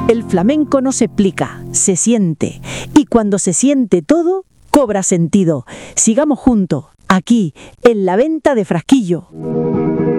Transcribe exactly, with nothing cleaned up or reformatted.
El flamenco no se explica, se siente. Y cuando se siente todo, cobra sentido. Sigamos juntos, aquí, en la venta de Frasquillo.